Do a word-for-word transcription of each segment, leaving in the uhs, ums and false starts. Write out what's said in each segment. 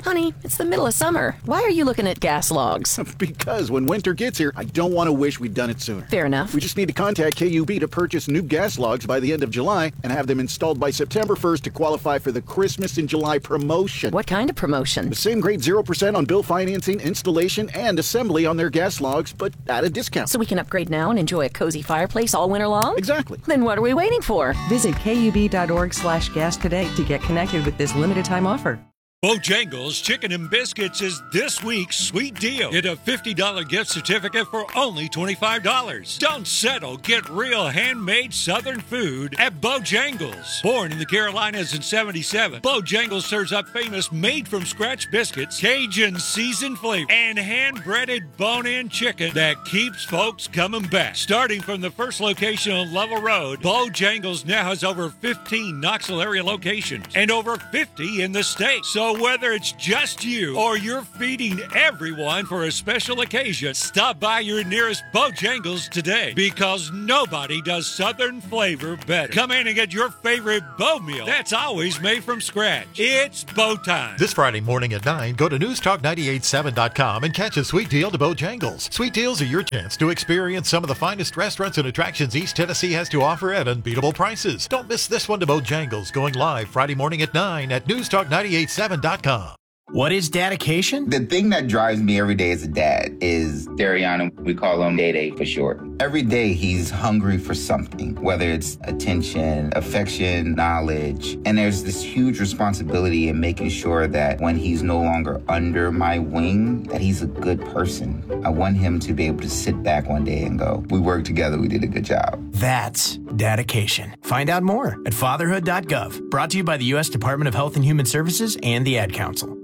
Honey, it's the middle of summer. Why are you looking at gas logs? Because when winter gets here, I don't want to wish we'd done it sooner. Fair enough. We just need to contact K U B to purchase new gas logs by the end of July and have them installed by September first to qualify for the Christmas in July promotion. What kind of promotion? The same great zero percent on bill financing, installation, and assembly on their gas logs, but at a discount. So we can upgrade now and enjoy a cozy fireplace all winter long? Exactly. Then what are we waiting for? Visit kub.org slash gas today to get connected with this limited time offer. Bojangles Chicken and Biscuits is this week's sweet deal. Get a fifty dollars gift certificate for only twenty-five dollars. Don't settle. Get real handmade Southern food at Bojangles. Born in the Carolinas in seventy-seven, Bojangles serves up famous made-from-scratch biscuits, Cajun seasoned flavor, and hand-breaded bone-in chicken that keeps folks coming back. Starting from the first location on Lovell Road, Bojangles now has over fifteen Knoxville area locations and over fifty in the state. So whether it's just you or you're feeding everyone for a special occasion, stop by your nearest Bojangles today, because nobody does Southern flavor better. Come in and get your favorite Bo meal that's always made from scratch. It's Bo time. This Friday morning at nine, go to news talk nine eight seven dot com and catch a sweet deal to Bojangles. Sweet deals are your chance to experience some of the finest restaurants and attractions East Tennessee has to offer at unbeatable prices. Don't miss this one to Bojangles, going live Friday morning at nine at news talk nine eight seven dot com. What is dedication? The thing that drives me every day as a dad is Dariana. We call him Day Day for short. Every day he's hungry for something, whether it's attention, affection, knowledge. And there's this huge responsibility in making sure that when he's no longer under my wing, that he's a good person. I want him to be able to sit back one day and go, we worked together, we did a good job. That's dedication. Find out more at fatherhood dot gov. Brought to you by the U S Department of Health and Human Services and the Ad Council.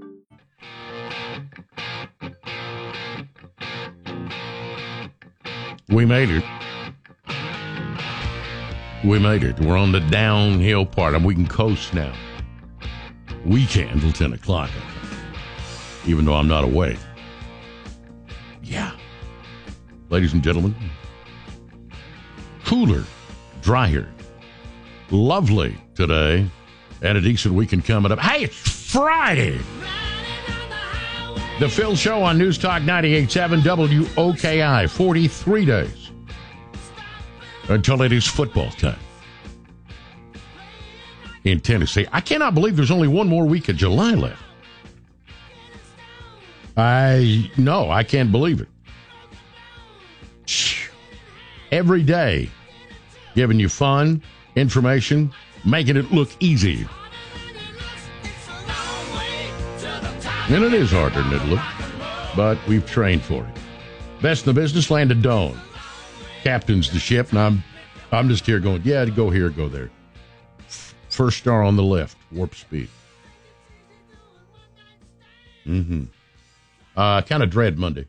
We made it. We made it. We're on the downhill part, and we can coast now. We can till ten o'clock, even though I'm not awake. Yeah. Ladies and gentlemen, cooler, drier, lovely today, and a decent weekend coming up. Hey, it's Friday. The Phil Show on News Talk ninety-eight point seven W O K I. forty-three days until it is football time in Tennessee. I cannot believe there's only one more week of July left. I no, I can't believe it. Every day, giving you fun, information, making it look easy. And it is harder than it looks, but we've trained for it. Best in the business, Landon Doan captains the ship, and I'm I'm just here going, yeah, go here, go there. First star on the left, warp speed. Mm-hmm. Uh, kind of dread Monday.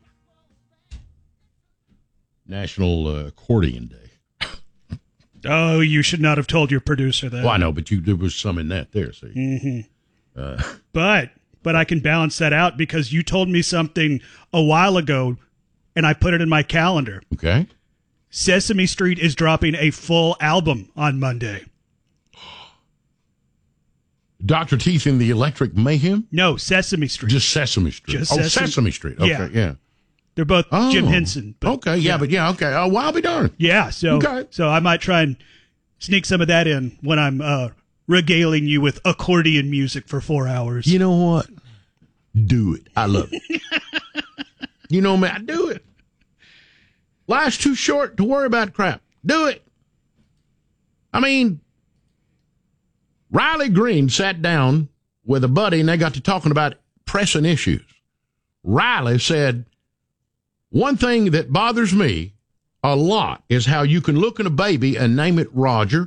National uh, Accordion Day. Oh, you should not have told your producer that. Well, I know, but you there was some in that there, see. Mm-hmm. Uh, but... But I can balance that out because you told me something a while ago, and I put it in my calendar. Okay. Sesame Street is dropping a full album on Monday. Doctor Teeth in the Electric Mayhem? No, Sesame Street. Just Sesame Street. Just oh, Sesame, Sesame Street. Okay, yeah. yeah. They're both oh, Jim Henson. But, okay, yeah, yeah, but yeah, okay. Oh, well, I'll be darned. Yeah, so okay. so I might try and sneak some of that in when I'm uh, regaling you with accordion music for four hours. You know what? Do it. I love it. You know me, I do it. Life's too short to worry about crap. Do it. I mean, Riley Green sat down with a buddy and they got to talking about pressing issues. Riley said, one thing that bothers me a lot is how you can look at a baby and name it Roger.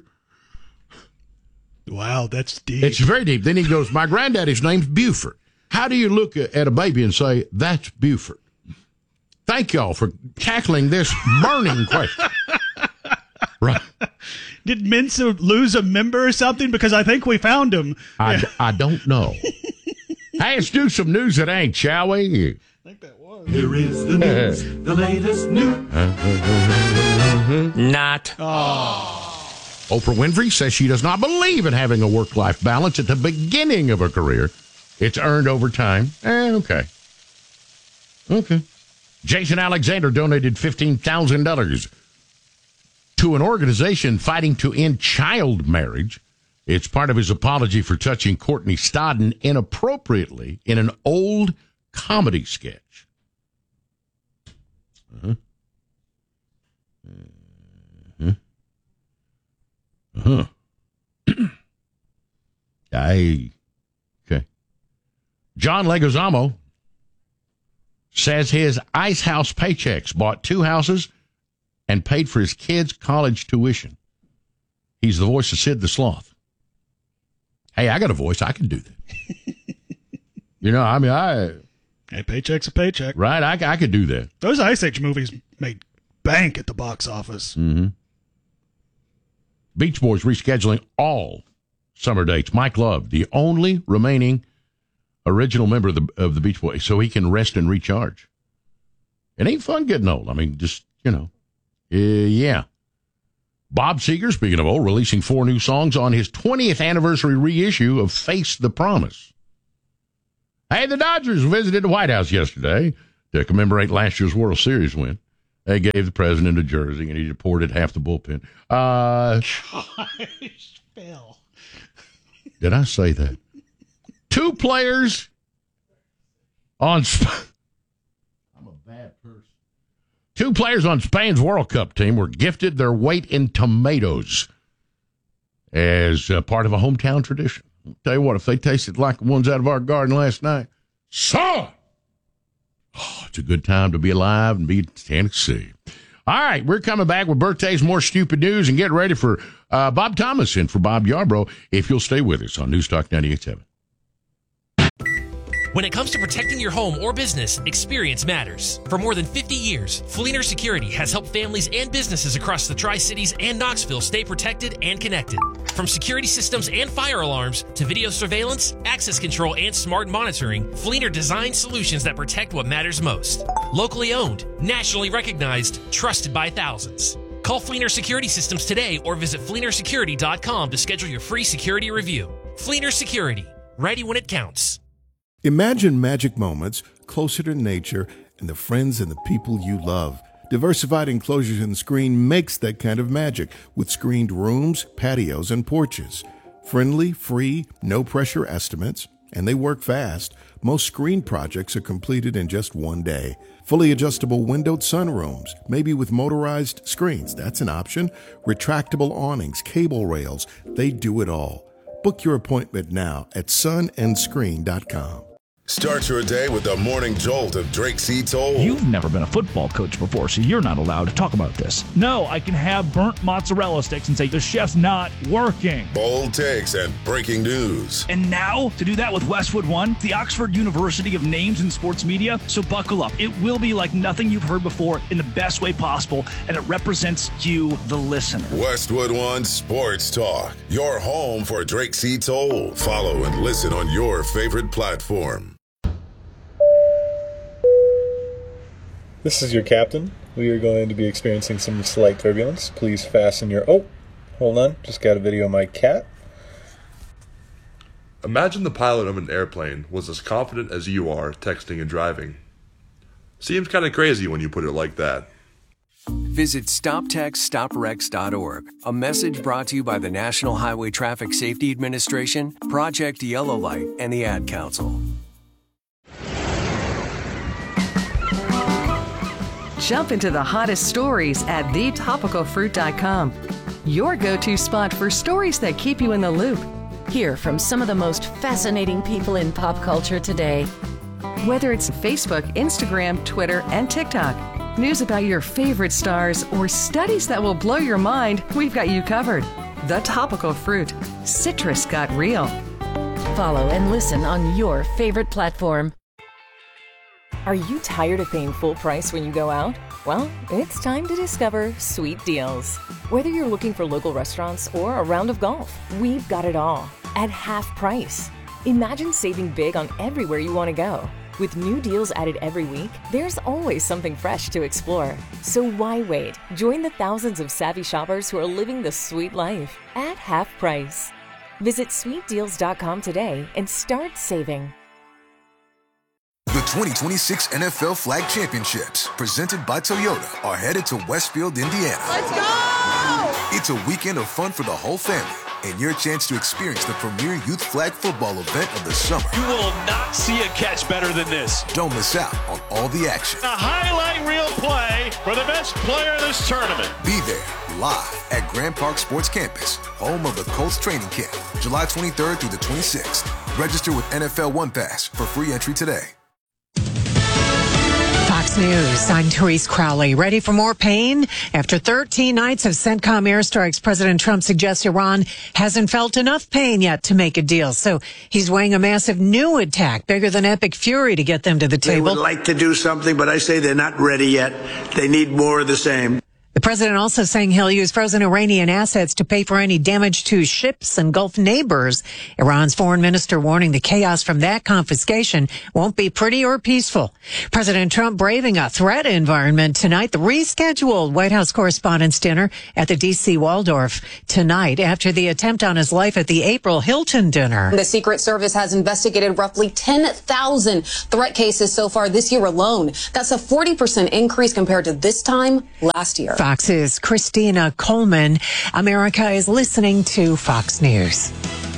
Wow, that's deep. It's very deep. Then he goes, my granddaddy's name's Buford. How do you look at a baby and say, that's Buford? Thank y'all for tackling this burning question. Right. Did Mensa lose a member or something? Because I think we found him. I, I don't know. Hey, let's do some news that ain't, shall we? I think that was. Here is the news, the latest news. Not. Oh. Oprah Winfrey says she does not believe in having a work-life balance at the beginning of her career It's earned over time. Eh, okay. Okay. Jason Alexander donated fifteen thousand dollars to an organization fighting to end child marriage. It's part of his apology for touching Courtney Stodden inappropriately in an old comedy sketch. Uh-huh. Uh-huh. Uh-huh. I, okay. John Leguizamo says his Ice House paychecks bought two houses and paid for his kids' college tuition. He's the voice of Sid the Sloth. Hey, I got a voice. I can do that. You know, I mean, I... Hey, paycheck's a paycheck. Right, I, I could do that. Those Ice Age movies made bank at the box office. Mm-hmm. Beach Boys rescheduling all summer dates. Mike Love, the only remaining original member of the of the Beach Boys, so he can rest and recharge. It ain't fun getting old. I mean, just, you know, uh, yeah. Bob Seger, speaking of old, releasing four new songs on his twentieth anniversary reissue of Face the Promise. Hey, the Dodgers visited the White House yesterday to commemorate last year's World Series win. They gave the president a jersey, and he deported half the bullpen. Uh, Gosh, Bill. Did I say that? Two players on... Sp- I'm a bad person. Two players on Spain's World Cup team were gifted their weight in tomatoes as uh, part of a hometown tradition. I'll tell you what, if they tasted like the ones out of our garden last night, so oh, it's a good time to be alive and be in Tennessee. All right, we're coming back with birthdays, more stupid news, and get ready for uh, Bob Thomas in for Bob Yarbrough, if you'll stay with us on News Talk ninety-eight point seven. When it comes to protecting your home or business, experience matters. For more than fifty years, Fleener Security has helped families and businesses across the Tri-Cities and Knoxville stay protected and connected. From security systems and fire alarms to video surveillance, access control, and smart monitoring, Fleener designs solutions that protect what matters most. Locally owned, nationally recognized, trusted by thousands. Call Fleener Security Systems today or visit fleener security dot com to schedule your free security review. Fleener Security, ready when it counts. Imagine magic moments closer to nature and the friends and the people you love. Diversified Enclosures and Screen makes that kind of magic with screened rooms, patios, and porches. Friendly, free, no-pressure estimates, and they work fast. Most screen projects are completed in just one day. Fully adjustable windowed sunrooms, maybe with motorized screens. That's an option. Retractable awnings, cable rails, they do it all. Book your appointment now at sun and screen dot com. Start your day with the morning jolt of Drake C. Toll. You've never been a football coach before, so you're not allowed to talk about this. No, I can have burnt mozzarella sticks and say the chef's not working. Bold takes and breaking news. And now, to do that with Westwood One, the Oxford University of Names in Sports Media. So buckle up. It will be like nothing you've heard before in the best way possible, and it represents you, the listener. Westwood One Sports Talk, your home for Drake C. Toll. Follow and listen on your favorite platform. This is your captain. We are going to be experiencing some slight turbulence. Please fasten your... Oh, hold on. Just got a video of my cat. Imagine the pilot of an airplane was as confident as you are texting and driving. Seems kind of crazy when you put it like that. Visit stop text stop wrecks dot org. A message brought to you by the National Highway Traffic Safety Administration, Project Yellow Light, and the Ad Council. Jump into the hottest stories at the topical fruit dot com. Your go-to spot for stories that keep you in the loop. Hear from some of the most fascinating people in pop culture today. Whether it's Facebook, Instagram, Twitter, and TikTok, news about your favorite stars, or studies that will blow your mind, we've got you covered. The Topical Fruit. Citrus got real. Follow and listen on your favorite platform. Are you tired of paying full price when you go out? Well, it's time to discover Sweet Deals. Whether you're looking for local restaurants or a round of golf, we've got it all at half price. Imagine saving big on everywhere you want to go. With new deals added every week, there's always something fresh to explore. So why wait? Join the thousands of savvy shoppers who are living the sweet life at half price. Visit sweet deals dot com today and start saving. twenty twenty-six N F L Flag Championships, presented by Toyota, are headed to Westfield, Indiana. Let's go! It's a weekend of fun for the whole family and your chance to experience the premier youth flag football event of the summer. You will not see a catch better than this. Don't miss out on all the action. A highlight reel play for the best player of this tournament. Be there live at Grand Park Sports Campus, home of the Colts training camp, July twenty-third through the twenty-sixth. Register with N F L One Pass for free entry today. Fox News, I'm Therese Crowley. Ready for more pain? After thirteen nights of CENTCOM airstrikes, President Trump suggests Iran hasn't felt enough pain yet to make a deal. So he's weighing a massive new attack, bigger than Epic Fury, to get them to the table. They would like to do something, but I say they're not ready yet. They need more of the same. The president also saying he'll use frozen Iranian assets to pay for any damage to ships and Gulf neighbors. Iran's foreign minister warning the chaos from that confiscation won't be pretty or peaceful. President Trump braving a threat environment tonight. The rescheduled White House Correspondents' Dinner at the D C Waldorf tonight after the attempt on his life at the April Hilton dinner. The Secret Service has investigated roughly ten thousand threat cases so far this year alone. That's a forty percent increase compared to this time last year. Fox's Christina Coleman. America is listening to Fox News.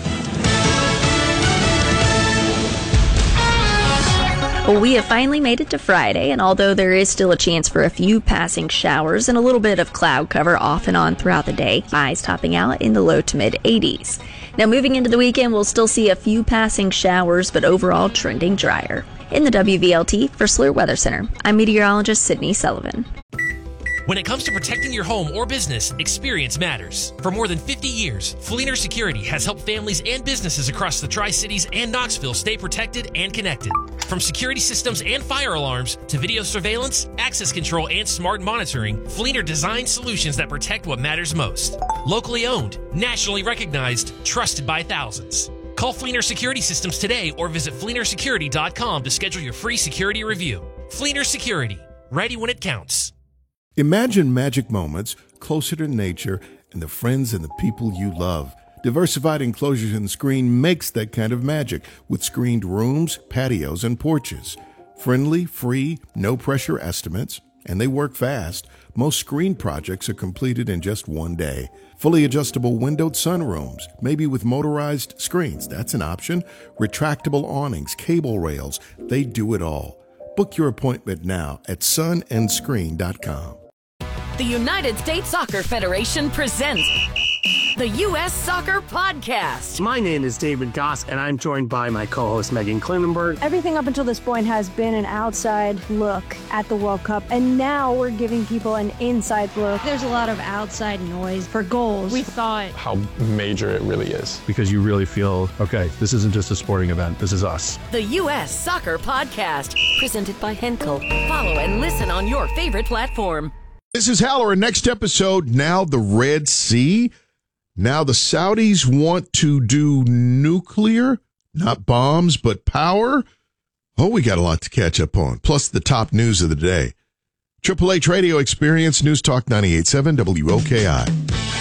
Well, we have finally made it to Friday, and although there is still a chance for a few passing showers and a little bit of cloud cover off and on throughout the day, highs topping out in the low to mid eighties. Now, moving into the weekend, we'll still see a few passing showers, but overall trending drier. In the W V L T for Slur Weather Center, I'm meteorologist Sydney Sullivan. When it comes to protecting your home or business, experience matters. For more than fifty years, Fleener Security has helped families and businesses across the Tri-Cities and Knoxville stay protected and connected. From security systems and fire alarms to video surveillance, access control, and smart monitoring, Fleener designs solutions that protect what matters most. Locally owned, nationally recognized, trusted by thousands. Call Fleener Security Systems today or visit fleener security dot com to schedule your free security review. Fleener Security, ready when it counts. Imagine magic moments closer to nature and the friends and the people you love. Diversified Enclosures and Screen makes that kind of magic with screened rooms, patios, and porches. Friendly, free, no-pressure estimates, and they work fast. Most screen projects are completed in just one day. Fully adjustable windowed sunrooms, maybe with motorized screens. That's an option. Retractable awnings, cable rails, they do it all. Book your appointment now at sun and screen dot com. The United States Soccer Federation presents the U S Soccer Podcast. My name is David Goss, and I'm joined by my co-host Megan Klinenberg. Everything up until this point has been an outside look at the World Cup, and now we're giving people an inside look. There's a lot of outside noise for goals. We thought how major it really is. Because you really feel, okay, this isn't just a sporting event, this is us. The U S Soccer Podcast, presented by Henkel. Follow and listen on your favorite platform. This is Halloran. Next episode, now the Red Sea. Now the Saudis want to do nuclear, not bombs, but power. Oh, we got a lot to catch up on, plus the top news of the day. Triple H Radio Experience, News Talk ninety-eight point seven W O K I.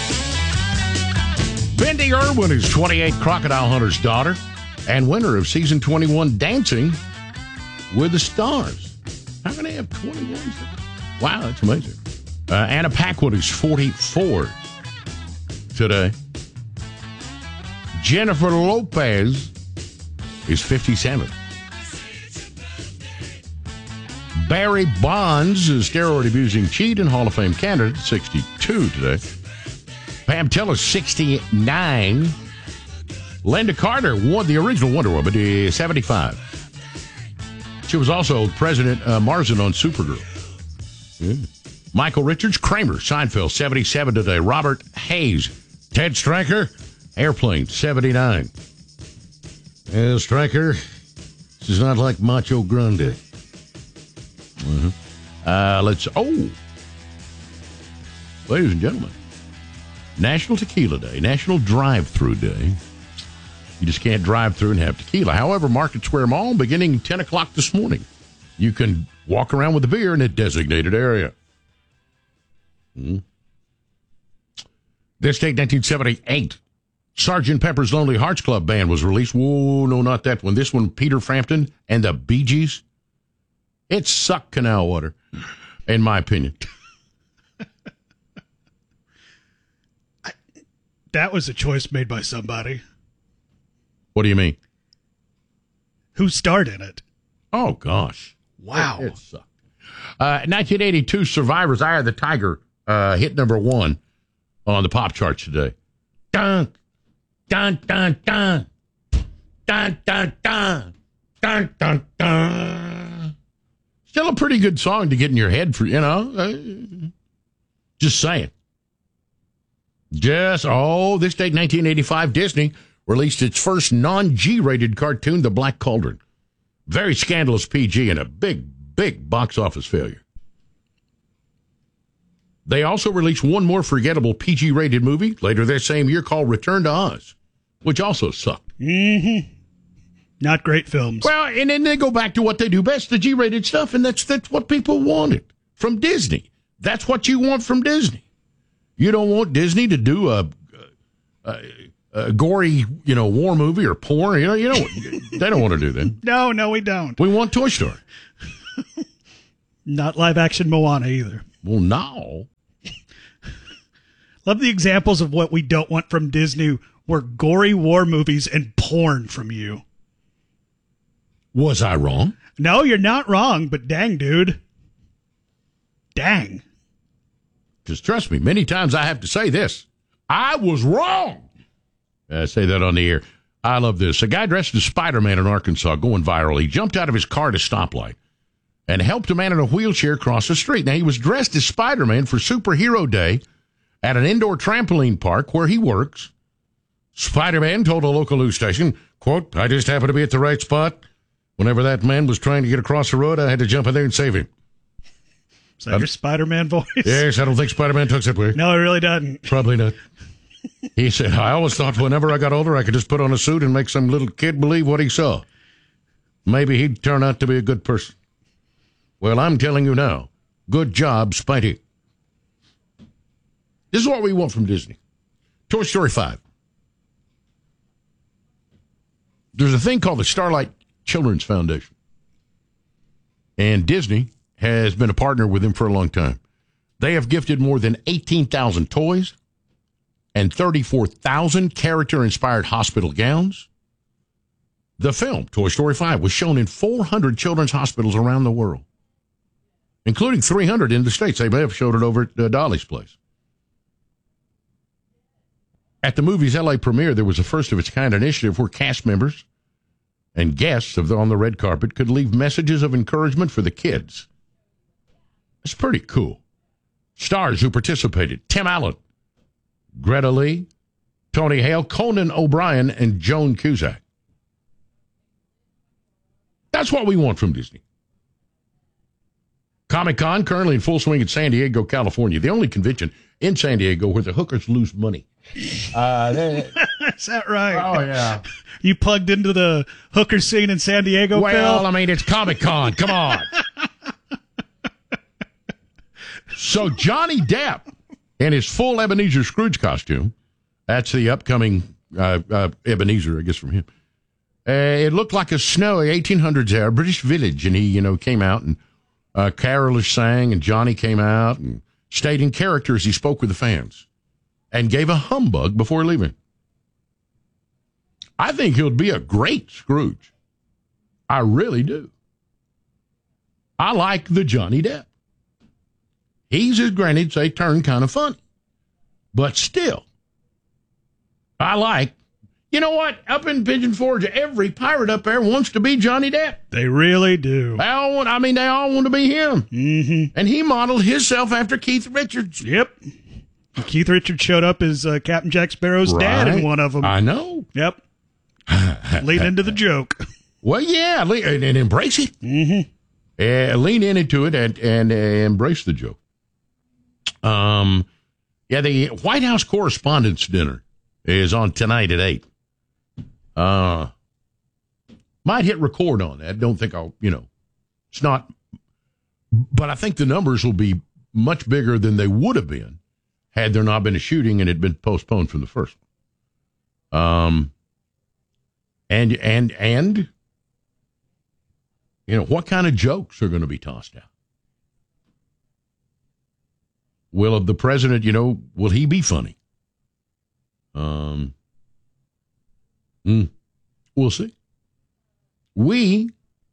Bindi Irwin is twenty-eight, Crocodile Hunter's daughter, and winner of season twenty-one Dancing with the Stars. How can they have twenty-one? Wow, that's amazing. Uh, Anna Paquin is forty-four today. Jennifer Lopez is fifty-seven. Barry Bonds, a steroid-abusing cheat and Hall of Fame candidate, sixty-two today. Pam Tillis, sixty-nine. Linda Carter, won the original Wonder Woman, is seventy-five. She was also President uh, Marsden on Supergirl. Yeah. Michael Richards, Kramer, Seinfeld, seventy-seven today. Robert Hayes, Ted Stryker, Airplane, seventy-nine. Yeah, Stryker, this is not like Macho Grande. Uh-huh. Uh, let's, oh, ladies and gentlemen, National Tequila Day, National Drive-Through Day. You just can't drive through and have tequila. However, Market Square Mall, beginning ten o'clock this morning, you can walk around with a beer in a designated area. Hmm. This date, nineteen seventy-eight, Sergeant Pepper's Lonely Hearts Club Band was released. Whoa, no, not that one. This one, Peter Frampton and the Bee Gees. It sucked canal water, in my opinion. I, that was a choice made by somebody. What do you mean? Who starred in it? Oh, gosh. Wow. It, it sucked. Uh, nineteen eighty-two Survivor's Eye of the Tiger uh, hit number one on the pop charts today. Dun, dun, dun, dun. Dun, dun, dun. Dun, dun, dun. Still a pretty good song to get in your head for, you know. Uh, just saying. Just, oh, this date, nineteen eighty-five, Disney released its first non-G-rated cartoon, The Black Cauldron. Very scandalous P G and a big, big box office failure. They also released one more forgettable P G-rated movie later that same year called Return to Oz, which also sucked. Mm-hmm. Not great films. Well, and then they go back to what they do best, the G-rated stuff, and that's that's what people wanted from Disney. That's what you want from Disney. You don't want Disney to do a, a, a gory, you know, war movie or porn. You know, you know, they don't want to do that. No, no, we don't. We want Toy Story. Not live-action Moana either. Well, no. Love the examples of what we don't want from Disney were gory war movies and porn from you. Was I wrong? No, you're not wrong, but dang, dude. Dang. Just trust me, many times I have to say this. I was wrong. I say that on the air. I love this. A guy dressed as Spider-Man in Arkansas going viral. He jumped out of his car at a stoplight and helped a man in a wheelchair cross the street. Now, he was dressed as Spider-Man for Superhero Day at an indoor trampoline park where he works. Spider-Man told a local news station, quote, I just happened to be at the right spot. Whenever that man was trying to get across the road, I had to jump in there and save him. Is that your Spider-Man voice? Yes, I don't think Spider-Man talks that way. No, it really doesn't. Probably not. He said, I always thought whenever I got older, I could just put on a suit and make some little kid believe what he saw. Maybe he'd turn out to be a good person. Well, I'm telling you now, good job, Spidey. This is what we want from Disney. Toy Story five. There's a thing called the Starlight Children's Foundation. And Disney has been a partner with them for a long time. They have gifted more than eighteen thousand toys and thirty-four thousand character-inspired hospital gowns. The film, Toy Story five, was shown in four hundred children's hospitals around the world, including three hundred in the States. They may have showed it over at uh, Dolly's place. At the movie's L A premiere, there was a first-of-its-kind initiative where cast members and guests of the, on the red carpet could leave messages of encouragement for the kids. It's pretty cool. Stars who participated: Tim Allen, Greta Lee, Tony Hale, Conan O'Brien, and Joan Cusack. That's what we want from Disney. Comic-Con currently in full swing in San Diego, California, the only convention in San Diego where the hookers lose money. Uh, Is that right? Oh, yeah. You plugged into the hooker scene in San Diego, Well, Phil? I mean, it's Comic-Con. Come on. So Johnny Depp in his full Ebenezer Scrooge costume, that's the upcoming uh, uh, Ebenezer, I guess, from him. Uh, it looked like a snowy eighteen hundreds era British village, and he, you know, came out and uh, carolers sang, and Johnny came out and stayed in character as he spoke with the fans and gave a humbug before leaving. I think he'll be a great Scrooge. I really do. I like the Johnny Depp. He's, as granted, say, turned kind of funny. But still, I like, you know what? Up in Pigeon Forge, every pirate up there wants to be Johnny Depp. They really do. They all want, I mean, they all want to be him. Mm-hmm. And he modeled himself after Keith Richards. Yep. Keith Richards showed up as uh, Captain Jack Sparrow's Right. dad in one of them. I know. Yep. Lean into the joke. Well, yeah, le- and, and embrace it. Mm-hmm. Uh, lean into it and, and uh, embrace the joke. Um, yeah, the White House Correspondents' Dinner is on tonight at eight. Uh, might hit record on that. Don't think I'll, you know, it's not, but I think the numbers will be much bigger than they would have been had there not been a shooting and it had been postponed from the first one. Um, and, and, and You know, what kind of jokes are going to be tossed out? Will the president, you know, will he be funny? Um, mm, we'll see. We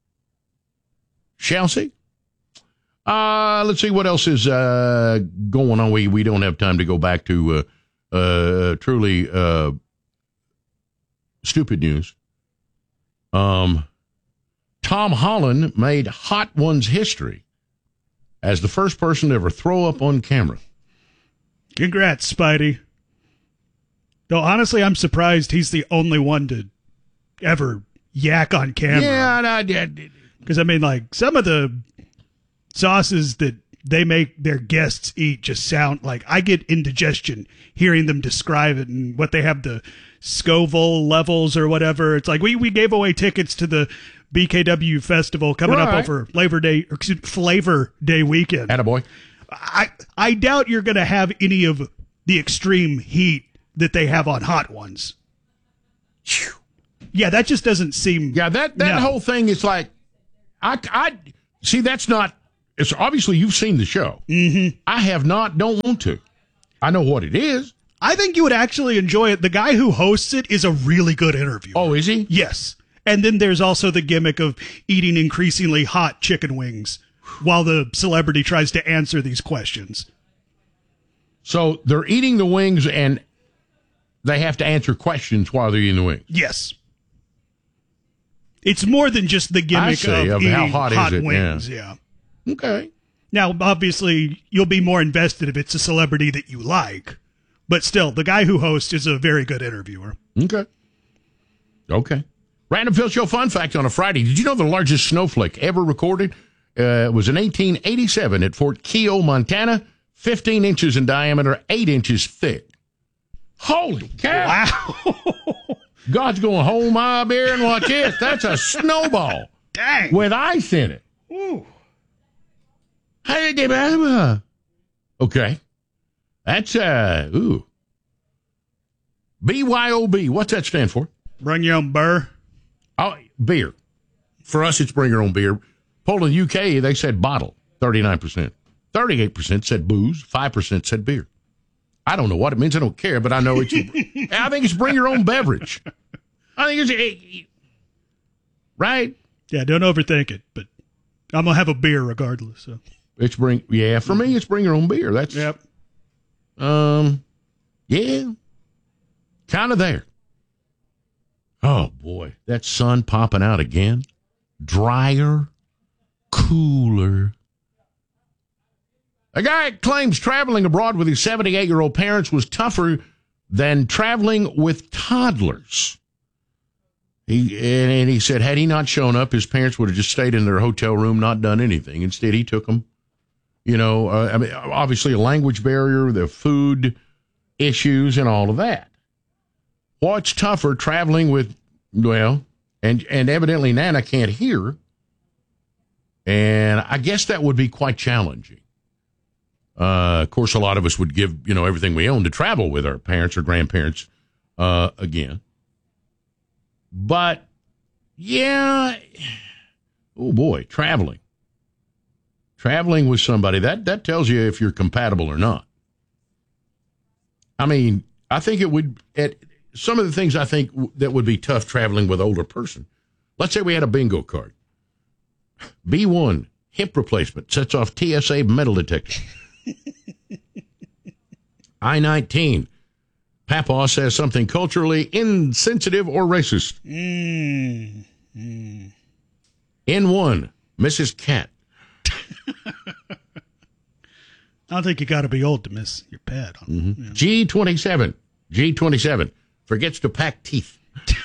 shall see. Uh, let's see what else is uh, going on. We we don't have time to go back to uh, uh, truly uh, stupid news. Um, Tom Holland made Hot Ones history as the first person to ever throw up on camera. Congrats, Spidey. Though honestly, I'm surprised he's the only one to ever yak on camera. Yeah, I did. Because I mean, like some of the sauces that they make their guests eat just sound like I get indigestion hearing them describe it and what they have the Scoville levels or whatever. It's like we, we gave away tickets to the B K W festival coming right. up over Flavor Day, or excuse, Flavor Day weekend. Attaboy. I I doubt you're going to have any of the extreme heat that they have on Hot Ones. Yeah, that just doesn't seem. Yeah, that that no. whole thing is like, I I see. That's not. It's obviously you've seen the show. Mm-hmm. I have not. Don't want to. I know what it is. I think you would actually enjoy it. The guy who hosts it is a really good interviewer. Oh, is he? Yes. And then there's also the gimmick of eating increasingly hot chicken wings while the celebrity tries to answer these questions. So they're eating the wings and they have to answer questions while they're eating the wings. Yes. It's more than just the gimmick I see, of, of eating how hot, hot is it? wings. Yeah. yeah. Okay. Now, obviously, you'll be more invested if it's a celebrity that you like. But still, the guy who hosts is a very good interviewer. Okay. Okay. Random Phil Show fun fact on a Friday. Did you know the largest snowflake ever recorded uh, was in eighteen eighty-seven at Fort Keogh, Montana, fifteen inches in diameter, eight inches thick. Holy cow. Wow. God's going to hold my beer and watch this. That's a snowball. Dang. With ice in it. Ooh. Okay. That's, uh, ooh. B Y O B. What's that stand for? Bring your own beer. Oh, beer. For us, it's bring your own beer. Poland, U K, they said bottle, thirty-nine percent. thirty-eight percent said booze, five percent said beer. I don't know what it means. I don't care, but I know it's, I think it's bring your own beverage. I think it's, right? Yeah, don't overthink it, but I'm going to have a beer regardless. So. It's bring, yeah, for me, it's bring your own beer. That's, yep. Um, yeah, kind of there. Oh, boy, that sun popping out again. Drier, cooler. A guy claims traveling abroad with his seventy-eight-year-old parents was tougher than traveling with toddlers. He and, and he said had he not shown up, his parents would have just stayed in their hotel room, not done anything. Instead, he took them. You know, uh, I mean, obviously a language barrier, the food issues, and all of that. What's tougher, traveling with, well, and and evidently Nana can't hear, and I guess that would be quite challenging. Uh, of course, a lot of us would give, you know, everything we own to travel with our parents or grandparents uh, again. But, yeah, oh, boy, traveling. Traveling with somebody, that, that tells you if you're compatible or not. I mean, I think it would, at some of the things I think w- that would be tough traveling with an older person. Let's say we had a bingo card. B one, hip replacement, sets off T S A metal detector. I nineteen, Papa says something culturally insensitive or racist. Mm. Mm. N one, Missus Cat. I don't think you got to be old to miss your pet. Mm-hmm. Yeah. G twenty-seven, G twenty-seven, forgets to pack teeth.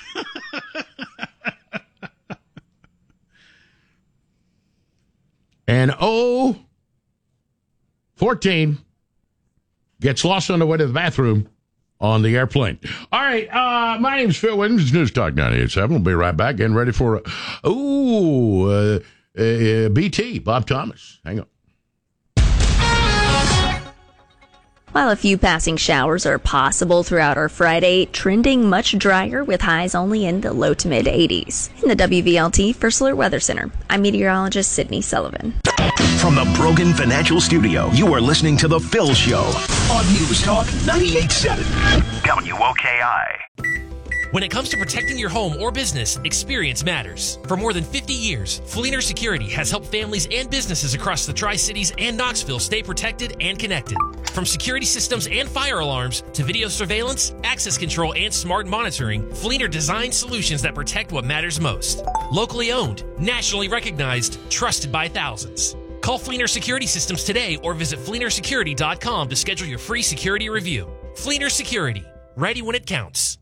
And O fourteen gets lost on the way to the bathroom on the airplane. All right, uh, my name's Phil Williams, News Talk ninety-eight point seven. We'll be right back, getting ready for, uh, ooh, uh, uh, B T, Bob Thomas. Hang on. While a few passing showers are possible throughout our Friday, trending much drier with highs only in the low to mid eighties. In the W V L T First Alert Weather Center, I'm meteorologist Sydney Sullivan. From the Brogan Financial Studio, you are listening to The Phil Show on News Talk ninety-eight point seven W O K I. When it comes to protecting your home or business, experience matters. For more than fifty years, Fleener Security has helped families and businesses across the Tri-Cities and Knoxville stay protected and connected. From security systems and fire alarms to video surveillance, access control, and smart monitoring, Fleener designs solutions that protect what matters most. Locally owned, nationally recognized, trusted by thousands. Call Fleener Security Systems today or visit fleener security dot com to schedule your free security review. Fleener Security, ready when it counts.